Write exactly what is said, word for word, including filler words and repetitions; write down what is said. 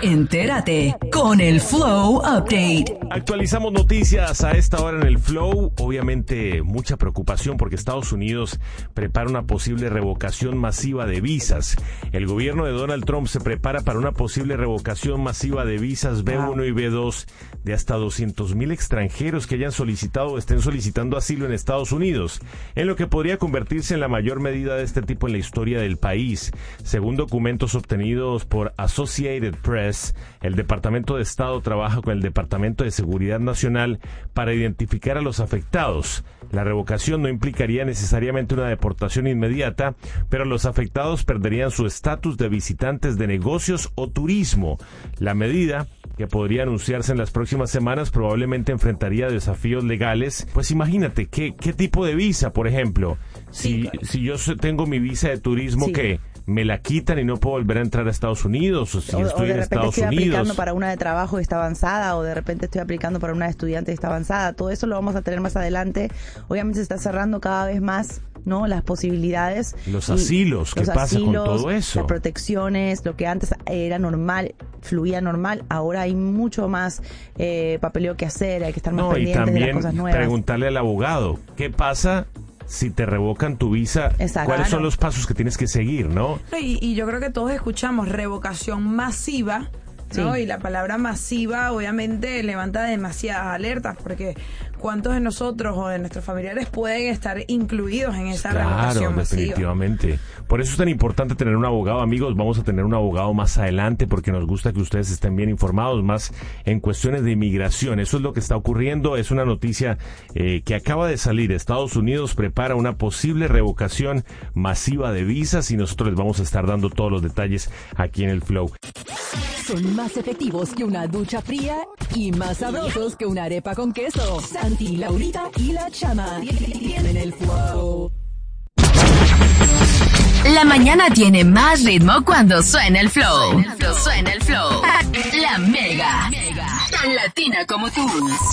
Entérate con el Flow Update. Actualizamos noticias a esta hora en el Flow. Obviamente mucha preocupación porque Estados Unidos prepara una posible revocación masiva de visas. El gobierno de Donald Trump se prepara para una posible revocación masiva de visas B uno y B dos de hasta doscientos mil extranjeros que hayan solicitado o estén solicitando asilo en Estados Unidos, en lo que podría convertirse en la mayor medida de este tipo en la historia del país. Según documentos obtenidos por Associated Press, el Departamento de Estado trabaja con el Departamento de Seguridad Nacional para identificar a los afectados. La revocación no implicaría necesariamente una deportación inmediata, pero los afectados perderían su estatus de visitantes de negocios o turismo. La medida, que podría anunciarse en las próximas semanas, probablemente enfrentaría desafíos legales. Pues imagínate, ¿qué, qué tipo de visa, por ejemplo? Si, Sí. si yo so- tengo mi visa de turismo, Sí. ¿qué? ¿Me la quitan y no puedo volver a entrar a Estados Unidos? O si O, o estoy de en repente Estados estoy Unidos. aplicando para una de trabajo que está avanzada, o de repente estoy aplicando para una de estudiante que está avanzada. Todo eso lo vamos a tener más adelante. Obviamente se está cerrando cada vez más, ¿no?, las posibilidades. Los Y asilos, ¿qué los pasa con asilos, todo eso? Las protecciones, lo que antes era normal, fluía normal, ahora hay mucho más eh, papeleo que hacer, hay que estar más No, y pendientes de las también cosas nuevas. preguntarle al abogado, ¿qué pasa si te revocan tu visa? Exacto. ¿Cuáles son Claro. los pasos que tienes que seguir, no? No, Y, y yo creo que todos escuchamos revocación masiva, ¿no? Sí. Y la palabra masiva obviamente levanta demasiadas alertas, porque ¿cuántos de nosotros o de nuestros familiares pueden estar incluidos en esa Claro, revocación masiva? definitivamente. Por eso es tan importante tener un abogado, amigos. Vamos a tener un abogado más adelante porque nos gusta que ustedes estén bien informados, más en cuestiones de inmigración. Eso es lo que está ocurriendo. Es una noticia eh, que acaba de salir. Estados Unidos prepara una posible revocación masiva de visas y nosotros les vamos a estar dando todos los detalles aquí en el Flow. Son más efectivos que una ducha fría y más sabrosos que una arepa con queso. Santi, Laurita y la Chama tienen el Flow. La mañana tiene más ritmo cuando suena el flow. Suena el flow. La Mega. Tan latina como tú.